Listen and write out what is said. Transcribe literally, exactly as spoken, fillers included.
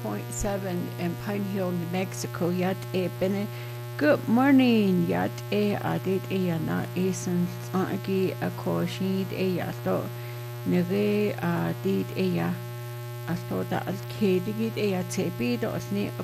point seven in Pine Hill, New Mexico. Yat e bene. Good morning. Yat e adit e yana esan agi a koshid e yato. Nere adit e ya. Asto da al kedigit e ya tebido osni